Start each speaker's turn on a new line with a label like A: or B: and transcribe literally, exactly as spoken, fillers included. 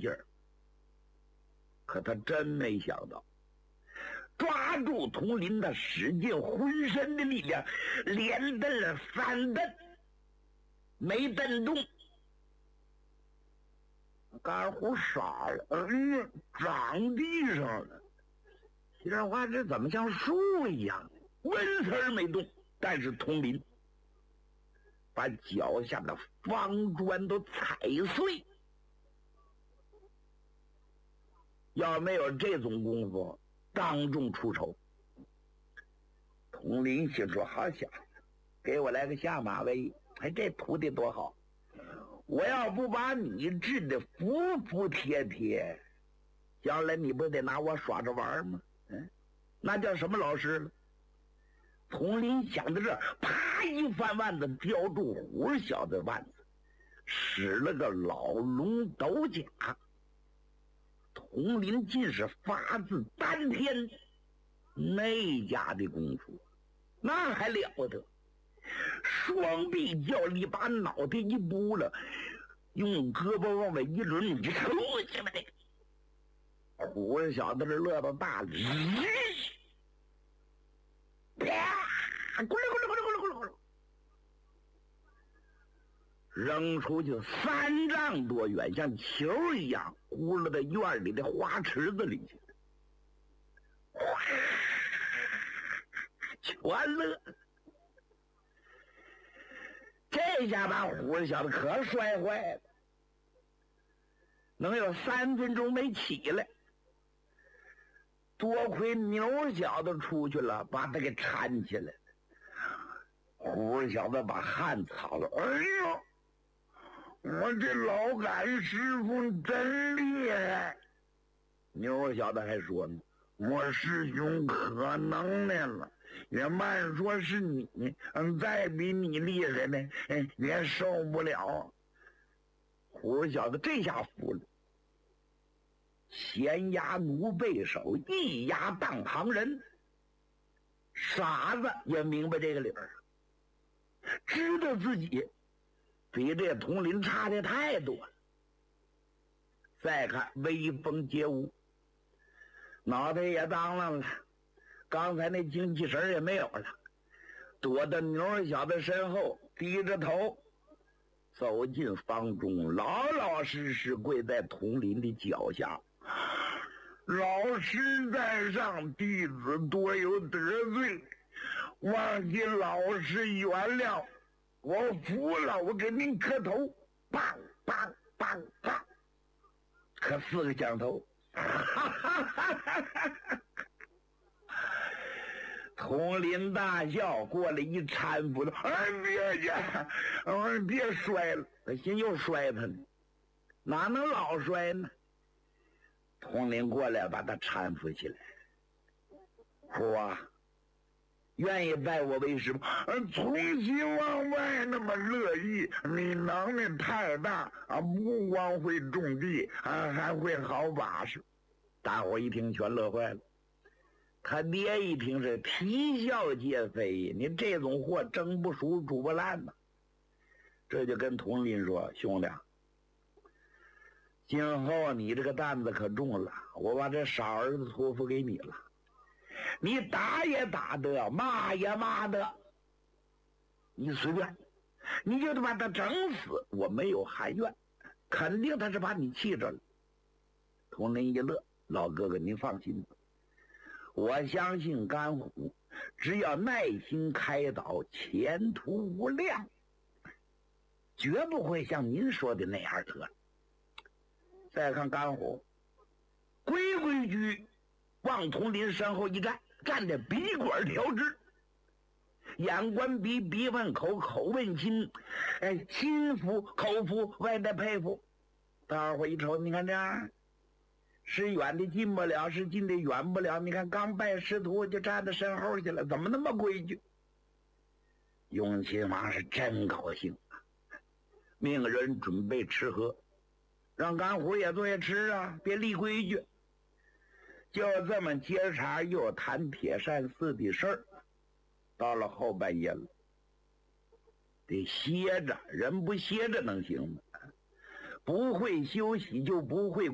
A: 劲儿。可他真没想到，抓住佟林，他使尽浑身的力量，连蹬了三蹬，没蹬动。干虎傻了，嗯，长地上了。这样话，这怎么像树一样？纹丝儿没动。但是佟林把脚下的方砖都踩碎。要没有这种功夫，当众出丑。佟林心说：“好家伙，给我来个下马威！哎，这徒弟多好！我要不把你治得服服帖帖，将来你不得拿我耍着玩吗？嗯，那叫什么老师了？”佟林想到这儿，啪一翻腕子叼住虎小的腕子，使了个老龙斗甲。佟林尽是发自丹田内家的功夫，那还了得！双臂较力，把脑袋一拨了，用胳膊往外一抡，你看我去吧这个虎小子这乐到大了，啪，咕噜咕噜咕噜咕噜咕噜，扔出去三丈多远，像球一样咕噜到院里的花池子里去，哗，全乐。这下把虎小子可摔坏了，能有三分钟没起来。多亏牛小子出去了，把他给搀起来了。虎小子把汗擦了，哎呦，我这老杆师傅真厉害。牛小子还说呢，我师兄可能耐了，也慢说是你，嗯，再比你厉害呢，嗯，也受不了。虎小子这下服了，闲压奴背手，一压当行人。傻子也明白这个理儿，知道自己比这佟林差的太多了。再看威风皆无，脑袋也当啷了，刚才那精气神也没有了，躲到牛小子身后，低着头走进房中，老老实实跪在佟林的脚下。老师在上，弟子多有得罪，望请老师原谅，我服了，我给您磕头，棒棒棒棒，磕四个响头。佟林大笑，过来一搀扶他，哎，别去，我说别摔了，他心又摔他呢，哪能老摔呢？佟林过来把他搀扶起来，虎啊，愿意拜我为师吗？从心往外那么乐意，你能耐太大啊！不光会种地啊，还会好把式。大伙一听全乐坏了，他爹一听是啼笑皆非，你这种货蒸不熟煮不烂呐。这就跟佟林说：“兄弟，今后你这个担子可重了，我把这傻儿子托付给你了，你打也打得，骂也骂得，你随便，你就得把他整死，我没有含怨，肯定他是把你气着了。”佟林一乐：“老哥哥您放心吧，我相信甘虎只要耐心开导，前途无量，绝不会像您说的那样得。”再看甘虎，规规矩往佟林身后一站，站得鼻管调直，眼观鼻，鼻问口，口问心，哎，心服口服，外带佩服。大伙一瞅，你看这样，是远的近不了，是近的远不了。你看刚拜师徒就站在身后去了，怎么那么规矩？雍亲王是真高兴，命人准备吃喝，让甘虎也做些吃啊，别立规矩。就这么接茬又谈铁扇寺的事儿。到了后半夜了，得歇着，人不歇着能行吗？不会休息就不会